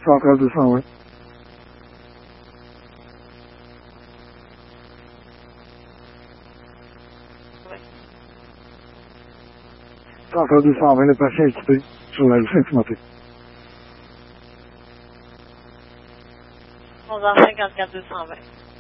Centrale 200, oui. Oui. Centrale 220, le patient est équipé sur la rue Saint-Timothée. 11h54 220.